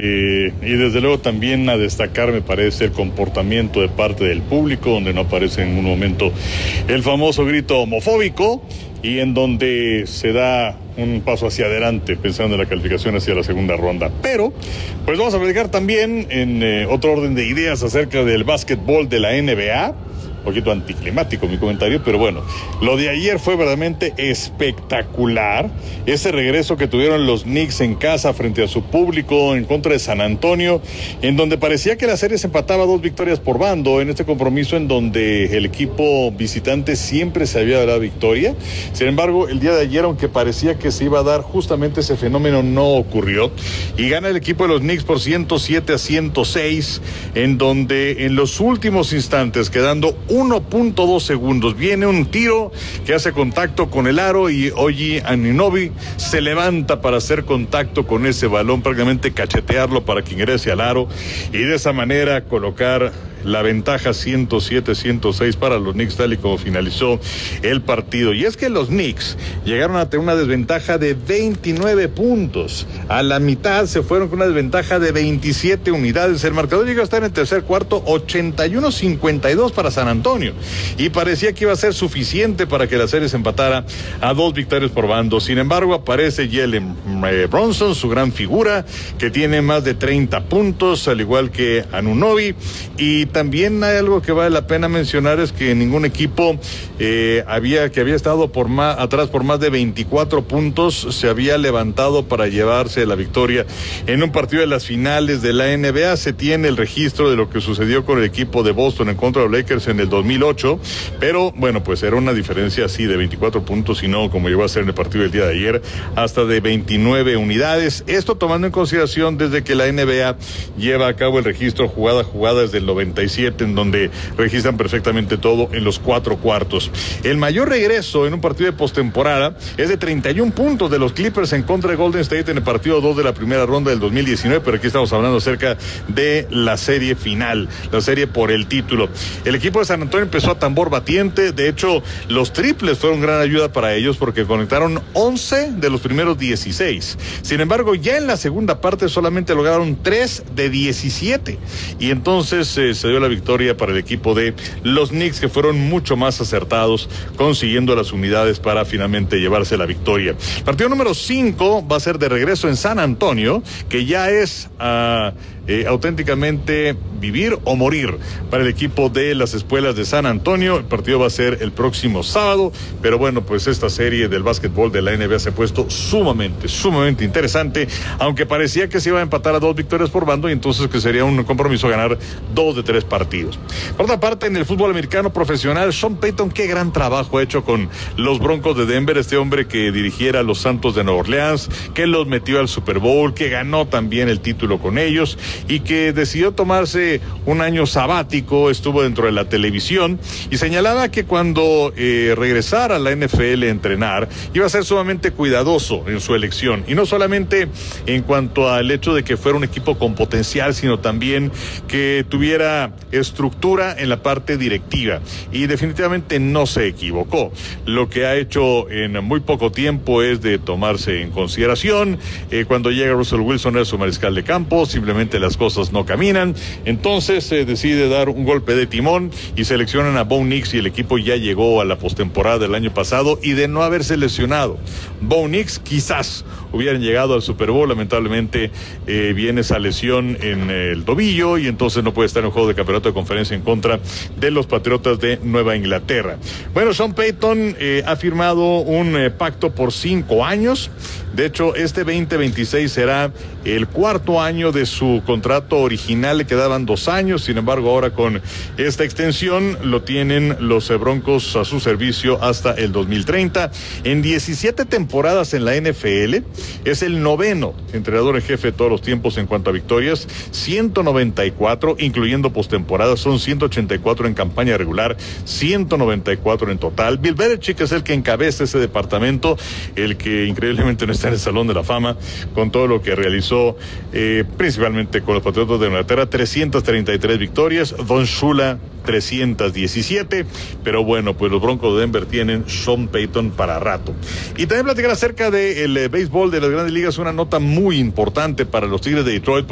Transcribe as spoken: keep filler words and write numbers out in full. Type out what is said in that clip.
Eh, y desde luego también a destacar me parece el comportamiento de parte del público, donde no aparece en ningún momento el famoso grito homofóbico y en donde se da un paso hacia adelante pensando en la calificación hacia la segunda ronda. Pero pues vamos a platicar también en eh, otro orden de ideas acerca del básquetbol de la N B A. Un poquito anticlimático mi comentario, pero bueno, lo de ayer fue verdaderamente espectacular. Ese regreso que tuvieron los Knicks en casa frente a su público en contra de San Antonio, en donde parecía que la serie se empataba dos victorias por bando, en este compromiso en donde el equipo visitante siempre se había dado la victoria. Sin embargo, el día de ayer, aunque parecía que se iba a dar justamente ese fenómeno, no ocurrió, y gana el equipo de los Knicks por ciento siete a ciento seis, en donde en los últimos instantes, quedando uno punto dos segundos, viene un tiro que hace contacto con el aro y Oji Anunoby se levanta para hacer contacto con ese balón, prácticamente cachetearlo para que ingrese al aro y de esa manera colocar la ventaja ciento siete a ciento seis para los Knicks, tal y como finalizó el partido. Y es que los Knicks llegaron a tener una desventaja de veintinueve puntos. A la mitad se fueron con una desventaja de veintisiete unidades. El marcador llegó a estar en el tercer cuarto ochenta y uno a cincuenta y dos para San Antonio. Y parecía que iba a ser suficiente para que la serie se empatara a dos victorias por bando. Sin embargo, aparece Jalen eh, Brunson, su gran figura, que tiene más de treinta puntos, al igual que Anunoby. Y también hay algo que vale la pena mencionar, es que ningún equipo eh, había que había estado por más atrás por más de veinticuatro puntos se había levantado para llevarse la victoria en un partido de las finales de la N B A. Se tiene el registro de lo que sucedió con el equipo de Boston en contra de los Lakers en el dos mil ocho, pero bueno, pues era una diferencia así de veinticuatro puntos y no como llegó a ser en el partido del día de ayer, hasta de veintinueve unidades. Esto tomando en consideración desde que la N B A lleva a cabo el registro jugada a jugada desde el noventa y siete, en donde registran perfectamente todo en los cuatro cuartos. El mayor regreso en un partido de postemporada es de treinta y un puntos de los Clippers en contra de Golden State en el partido dos de la primera ronda del dos mil diecinueve, pero aquí estamos hablando acerca de la serie final, la serie por el título. El equipo de San Antonio empezó a tambor batiente, de hecho los triples fueron gran ayuda para ellos porque conectaron once de los primeros dieciséis. Sin embargo, ya en la segunda parte solamente lograron tres de diecisiete y entonces eh, se dio la victoria para el equipo de los Knicks, que fueron mucho más acertados consiguiendo las unidades para finalmente llevarse la victoria. Partido número cinco va a ser de regreso en San Antonio, que ya es uh, eh, auténticamente vivir o morir para el equipo de las Espuelas de San Antonio. El partido va a ser el próximo sábado, pero bueno, pues esta serie del básquetbol de la N B A se ha puesto sumamente, sumamente interesante, aunque parecía que se iba a empatar a dos victorias por bando y entonces que sería un compromiso ganar dos de tres partidos. Por otra parte, en el fútbol americano profesional, Sean Payton, qué gran trabajo ha hecho con los Broncos de Denver, este hombre que dirigiera a los Santos de Nueva Orleans, que los metió al Super Bowl, que ganó también el título con ellos y que decidió tomarse un año sabático, estuvo dentro de la televisión y señalaba que cuando eh, regresara a la N F L a entrenar, iba a ser sumamente cuidadoso en su elección, y no solamente en cuanto al hecho de que fuera un equipo con potencial, sino también que tuviera estructura en la parte directiva, y definitivamente no se equivocó. Lo que ha hecho en muy poco tiempo es de tomarse en consideración. Eh, cuando llega Russell Wilson, era su mariscal de campo, simplemente las cosas no caminan, entonces se eh, decide dar un golpe de timón y seleccionan a Bo Nix, y el equipo ya llegó a la postemporada del año pasado, y de no haberse lesionado Bo Nix, quizás hubieran llegado al Super Bowl. Lamentablemente eh, viene esa lesión en el tobillo y entonces no puede estar en un juego de campeonato de conferencia en contra de los Patriotas de Nueva Inglaterra. Bueno, Sean Payton eh, ha firmado un eh, pacto por cinco años. De hecho, este veinte veintiséis será el cuarto año de su contrato original, le quedaban dos años, sin embargo ahora con esta extensión lo tienen los Broncos a su servicio hasta el dos mil treinta. En diecisiete temporadas en la N F L, es el noveno entrenador en jefe de todos los tiempos en cuanto a victorias, ciento noventa y cuatro, incluyendo postemporada, son ciento ochenta y cuatro en campaña regular, ciento noventa y cuatro en total. Bill Belichick es el que encabeza ese departamento, el que increíblemente no está en el Salón de la Fama, con todo lo que realizó, eh, principalmente con los Patriotas de Inglaterra, trescientas treinta y tres victorias, Don Shula trescientas diecisiete, pero bueno, pues los Broncos de Denver tienen Sean Payton para rato. Y también platicar acerca del eh, béisbol de las Grandes Ligas, una nota muy importante para los Tigres de Detroit,